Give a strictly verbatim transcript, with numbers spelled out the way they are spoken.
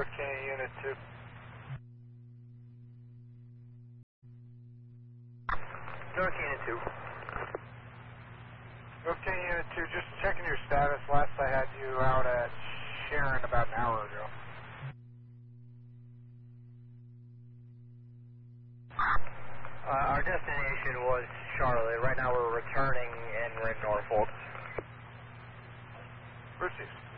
Okay, Unit two. North Unit two. Okay, Unit two, just checking your status. Last I had you out at Sharon about an hour ago. Uh, our destination was Charlotte. Right now we're returning and we're in Norfolk. Proceed.